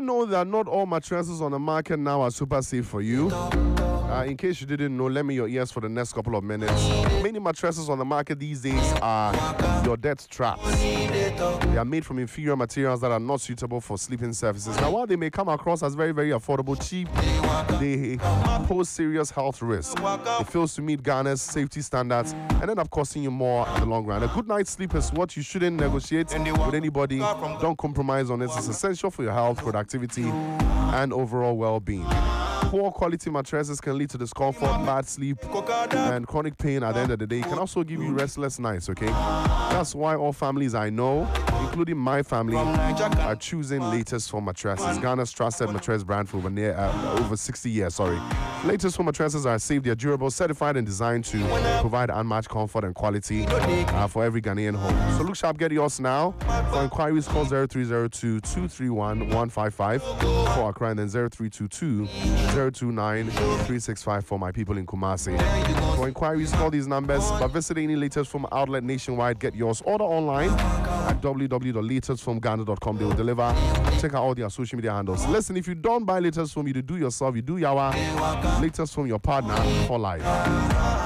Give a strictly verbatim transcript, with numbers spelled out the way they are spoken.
know that not all mattresses on the market now are super safe for you? Uh, in case you didn't know, lend me your ears for the next couple of minutes. Many mattresses on the market these days are your death traps. They are made from inferior materials that are not suitable for sleeping surfaces. Now, while they may come across as very, very affordable, cheap, they pose serious health risks. It fails to meet Ghana's safety standards and end up costing you more in the long run. A good night's sleep is what you shouldn't negotiate with anybody. Don't compromise on it. It's essential for your health, productivity, and overall well-being. Poor quality mattresses can lead to discomfort, bad sleep, and chronic pain at the end of the day. It can also give you restless nights, okay? That's why all families I know, including my family, are choosing Latest Foam mattresses, Ghana's trusted mattress brand for over, near, uh, over sixty years, sorry. Latest Foam mattresses are safe, they're durable, certified, and designed to provide unmatched comfort and quality uh, for every Ghanaian home. So look sharp, get yours now. For inquiries, call zero three zero two, two three one, one five five for Accra, and then zero three two two, zero two nine, three six five for my people in Kumasi. For inquiries, call these numbers, but visit any Latest Foam outlet nationwide. Get yours. Order online at w w w dot latest foam ghana dot com. They will deliver. Check out all their social media handles. Listen, if you don't buy Latest Foam, you do yourself, you do yawa. Latest Foam, your partner for life.